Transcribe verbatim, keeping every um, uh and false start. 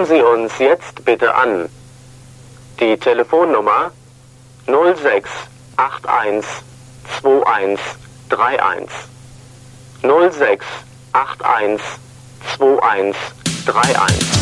Rufen Sie uns jetzt bitte an. Die Telefonnummer null sechs acht eins zwei eins drei eins. null sechs acht eins zwei eins drei eins.